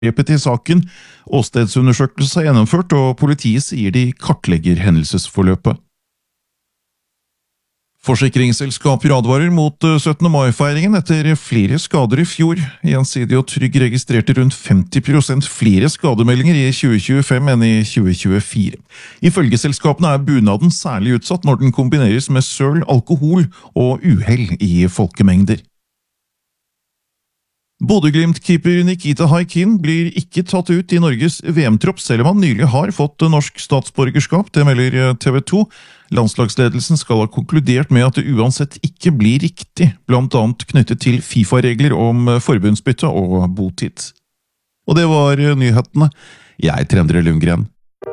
Grepet i saken, åstedsundersøkelse er gjennomført, og politiet sier de kartlegger hendelsesforløpet. Forsikringsselskaper advarer mot 17. mai-feiringen etter flere skader i fjor. Gjensidig og Trygg registrerte rundt 50% flere skademeldinger i 2025 enn i 2024. Ifølge selskapene er bunaden særlig utsatt når den kombineres med søl, alkohol og uhell i folkemengder. Bodø-Glimt-keeper Nikita Haikin blir ikke tatt ut i Norges VM-tropp, selv om han nylig har fått norsk statsborgerskap, det melder TV 2. Landslagsledelsen skal ha konkludert med at det uansett ikke blir riktig, blant annet knyttet til FIFA-regler om forbundsbytte og botid. Og det var nyhetene. Jeg er Endre Lundgren.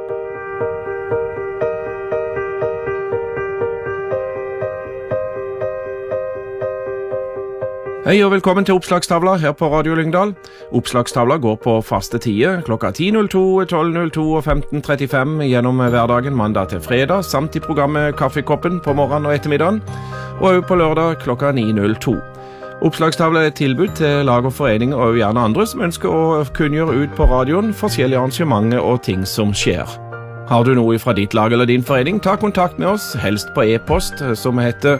Hei og velkommen til Oppslagstavla her på Radio Lyngdal. Oppslagstavla går på faste tider, klokka 10.02, 12.02 og 15.35 gjennom hverdagen mandag til fredag, samt i programmet Kaffekoppen på morgenen og ettermiddagen, og også på lørdag klokka 9.02. Oppslagstavla er et tilbud til lag og foreninger og gjerne andre som ønsker å kunngjøre ut på radioen forskjellige arrangementer og ting som skjer. Har du noe fra ditt lag eller din forening, ta kontakt med oss, helst på e-post, som heter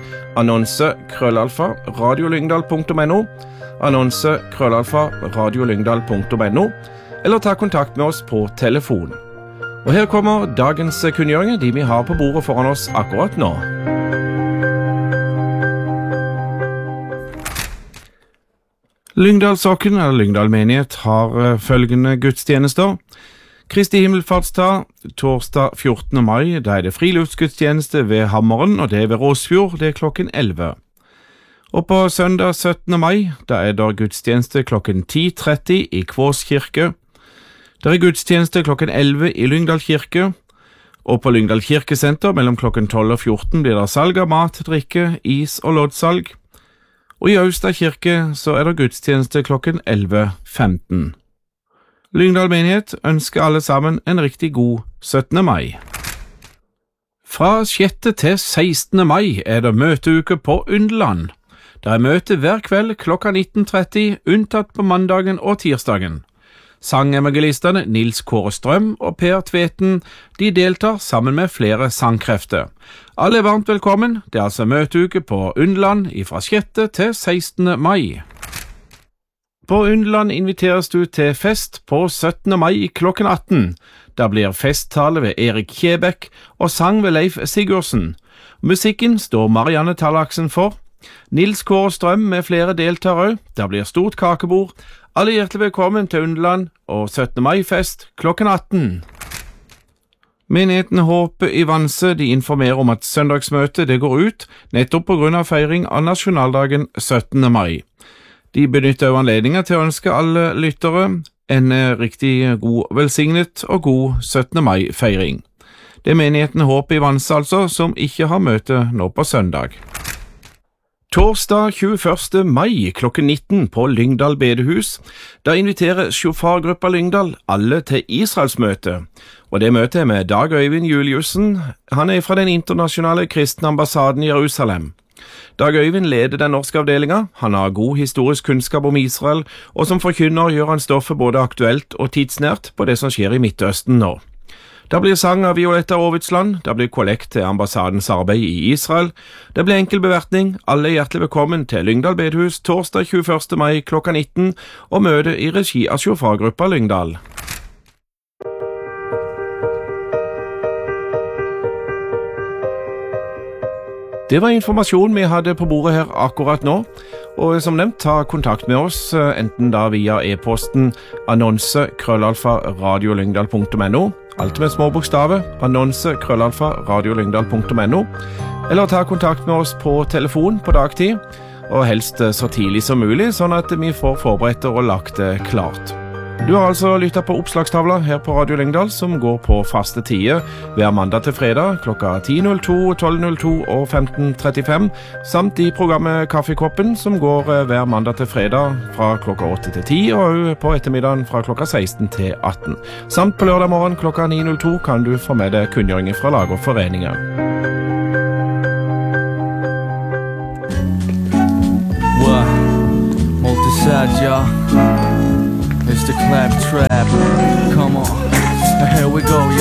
annonse@radiolyngdal.no, annonse@radiolyngdal.no, eller ta kontakt med oss på telefon. Og her kommer dagens kunngjøringer, de vi har på bordet foran oss akkurat nå. Lyngdalssokken, eller Lyngdal menighet, har følgende gudstjenester. Kristi himmelfartsdag, torsdag 14. mai, da er det friluftsgudstjeneste ved Hammeren, og det er ved Råsfjord, det er klokken 11. Og på søndag 17. mai, da er det gudstjeneste klokken 10.30 i Kvås kirke. Der er gudstjeneste klokken 11 i Lyngdal kirke, og på Lyngdal kirkesenter mellom klokken 12 og 14 blir det salg av mat, drikke, is og loddsalg. Og i Austad kirke så er det gudstjeneste klokken 11.15. Lyngdal menighet ønsker alle sammen en riktig god 17. mai. Fra 6. til 16. mai er det møteuke på Undeland. Det er møte hver kveld klokka 19.30, unntatt på mandagen og tirsdagen. Sangevangelistene Nils Kåre Strøm og Per Tveten, de deltar sammen med flere sangkrefter. Alle er varmt velkommen, det er altså møteuke på Undeland fra 6. til 16. mai. På Undeland inviteres du til fest på 17. mai klokken 18. Der blir festtale ved Erik Kjebekk og sang ved Leif Sigurdsen. Musikken står Marianne Tallaksen for. Nils Kåre Strøm med flere deltar også. Der blir stort kakebord. Alle hjertelig velkommen til Undeland og 17. mai-fest klokken 18. Menigheten Håpe i Vanse de informerer om at søndagsmøtet det går ut nettopp på grunn av feiring av nasjonaldagen 17. mai. De benytter jo anledningen til å ønske alle lyttere en riktig god, velsignet og god 17. mai-feiring. Det er menigheten Håp i Vanse altså, som ikke har møte nå på søndag. Torsdag 21. mai klokken 19 på Lyngdal bedehus. Da inviterer sjofargruppa Lyngdal alle til Israelsmøte. Og det møtet er med Dag Øyvind Juliussen. Han er fra den internasjonale kristne ambassaden i Jerusalem. Dag Øyvind leder den norske avdelinga, han har god historisk kunnskap om Israel, og som forkynner gjør han stoffet både aktuelt og tidsnært på det som skjer i Midtøsten nå. Det blir sang av Violetta Aavitsland, det blir kollekt til ambassadens arbeid i Israel, det blir enkel bevertning, alle hjertelig velkommen til Lyngdal bedehus torsdag 21. mai klokka 19, og møte i regi av sjofargruppa Lyngdal. Det var informasjon vi hadde på bordet her akkurat nå, og som nevnt, ta kontakt med oss, enten da via e-posten annonse@radiolyngdal.no, alt med små bokstaver, annonse@radiolyngdal.no, eller ta kontakt med oss på telefon på dagtid, og helst så tidlig som mulig, sånn at vi får forberedt og lagt det klart. Du har altså lyttet på Oppslagstavla her på Radio Lyngdal, som går på faste tider hver mandag til fredag klokka 10.02, 12.02 og 15.35, samt i programmet Kaffekoppen, som går hver mandag til fredag fra klokka 8 til 10, og på ettermiddagen fra klokka 16 til 18. Samt på lørdag morgen klokka 9.02 kan du få med deg kunngjøringer fra lag og foreninger. Multisad, y'all. It's the clap trap.